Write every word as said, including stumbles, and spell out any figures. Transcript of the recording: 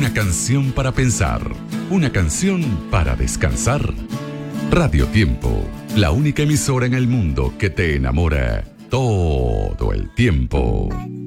Una canción para pensar, una canción para descansar. Radio Tiempo, la única emisora en el mundo que te enamora todo el tiempo.